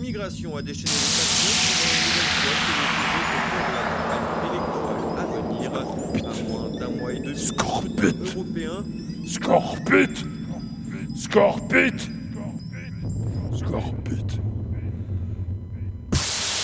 l'immigration a déchaîné les passions pendant une nouvelle fois que le sujet de la campagne électorale à venir, à moins d'un mois et demi, Scorpit européen. Scorpit Scorpit Scorpit